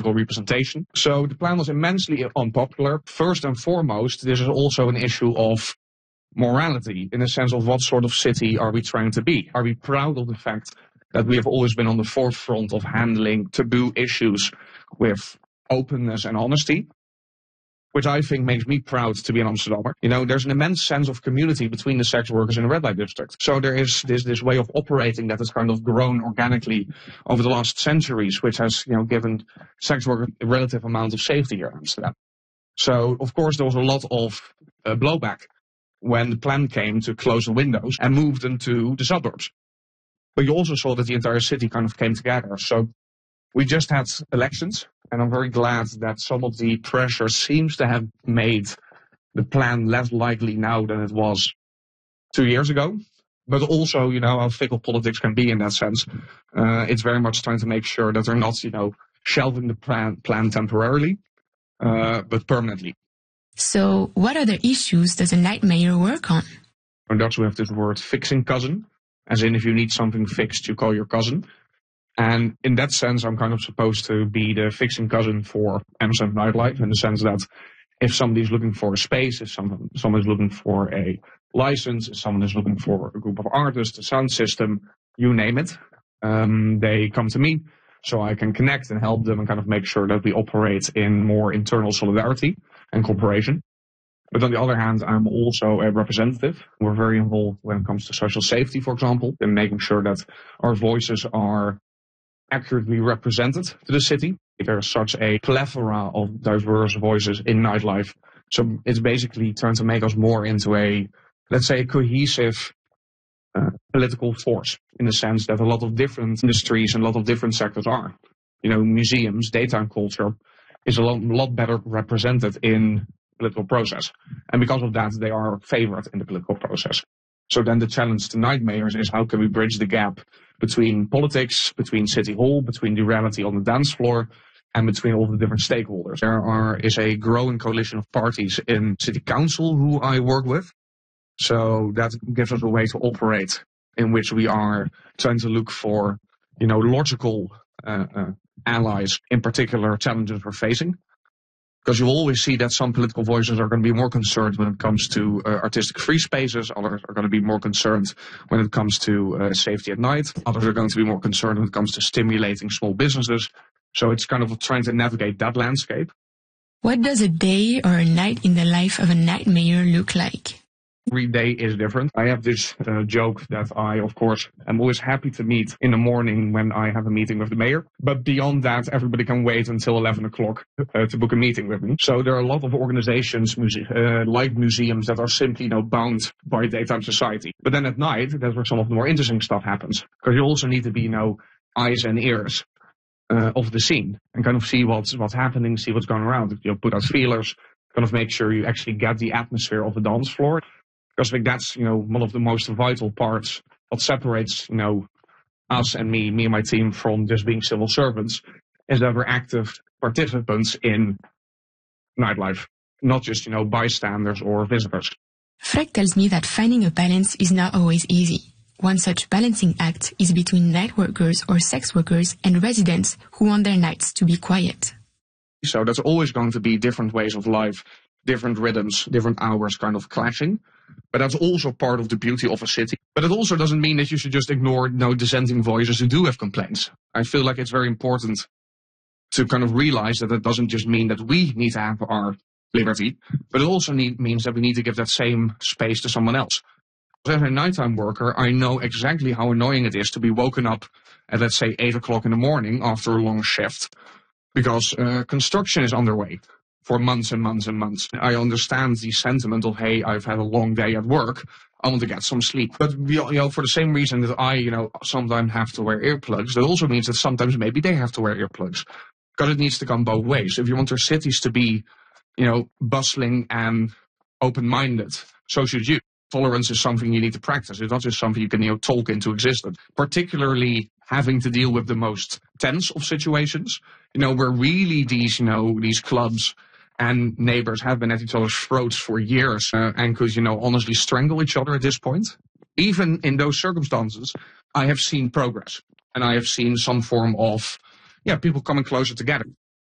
political representation. So the plan was immensely unpopular. First and foremost, this is also an issue of morality, in the sense of what sort of city are we trying to be? Are we proud of the fact that we have always been on the forefront of handling taboo issues with openness and honesty? Which I think makes me proud to be an Amsterdammer. You know, there's an immense sense of community between the sex workers in the red light district. So there is this way of operating that has kind of grown organically over the last centuries, which has, you know, given sex workers a relative amount of safety here in Amsterdam. So, of course, there was a lot of blowback when the plan came to close the windows and move them to the suburbs. But you also saw that the entire city kind of came together. So we just had elections, and I'm very glad that some of the pressure seems to have made the plan less likely now than it was 2 years ago. But also, you know, how fickle politics can be in that sense. It's very much trying to make sure that they're not, you know, shelving the plan temporarily, but permanently. So what other issues does a night mayor work on? In Dutch, we have this word fixing cousin, as in if you need something fixed, you call your cousin. And in that sense, I'm kind of supposed to be the fixing cousin for Amsterdam nightlife, in the sense that if somebody's looking for a space, if someone's looking for a license, if someone is looking for a group of artists, a sound system, you name it, they come to me so I can connect and help them and kind of make sure that we operate in more internal solidarity and cooperation. But on the other hand, I'm also a representative. We're very involved when it comes to social safety, for example, and making sure that our voices are accurately represented to the city. There's such a plethora of diverse voices in nightlife. So it's basically trying to make us more into a, let's say, a cohesive political force, in the sense that a lot of different industries and a lot of different sectors are. You know, museums, daytime culture is a lot better represented in political process. And because of that, they are favored in the political process. So then the challenge to night mayors is how can we bridge the gap between politics, between City Hall, between the reality on the dance floor, and between all the different stakeholders. There is a growing coalition of parties in City Council who I work with. So that gives us a way to operate in which we are trying to look for, you know, logical allies, in particular challenges we're facing. Because you always see that some political voices are going to be more concerned when it comes to artistic free spaces. Others are going to be more concerned when it comes to safety at night. Others are going to be more concerned when it comes to stimulating small businesses. So it's kind of trying to navigate that landscape. What does a day or a night in the life of a night mayor look like? Every day is different. I have this joke that I, of course, am always happy to meet in the morning when I have a meeting with the mayor. But beyond that, everybody can wait until 11 o'clock to book a meeting with me. So there are a lot of organizations, like museums, that are simply, you know, bound by daytime society. But then at night, that's where some of the more interesting stuff happens. Because you also need to be, you know, eyes and ears of the scene and kind of see what's happening, see what's going around. You know, put out feelers, kind of make sure you actually get the atmosphere of the dance floor. Because I think that's, you know, one of the most vital parts that separates, you know, us and me and my team from just being civil servants, is that we're active participants in nightlife, not just, you know, bystanders or visitors. Freek tells me that finding a balance is not always easy. One such balancing act is between night workers or sex workers and residents who want their nights to be quiet. So there's always going to be different ways of life, different rhythms, different hours kind of clashing. But that's also part of the beauty of a city. But it also doesn't mean that you should just ignore no dissenting voices who do have complaints. I feel like it's very important to kind of realize that it doesn't just mean that we need to have our liberty, but it also means that we need to give that same space to someone else. As a nighttime worker, I know exactly how annoying it is to be woken up at, let's say, 8 o'clock in the morning after a long shift, because construction is underway for months and months and months. I understand the sentiment of, hey, I've had a long day at work, I want to get some sleep. But, you know, for the same reason that I, you know, sometimes have to wear earplugs, that also means that sometimes maybe they have to wear earplugs. Because it needs to come both ways. If you want your cities to be, you know, bustling and open-minded, so should you. Tolerance is something you need to practice. It's not just something you can, you know, talk into existence. Particularly having to deal with the most tense of situations, you know, where really these, you know, these clubs and neighbors have been at each other's throats for years and could, you know, honestly strangle each other at this point. Even in those circumstances, I have seen progress and I have seen some form of, yeah, people coming closer together.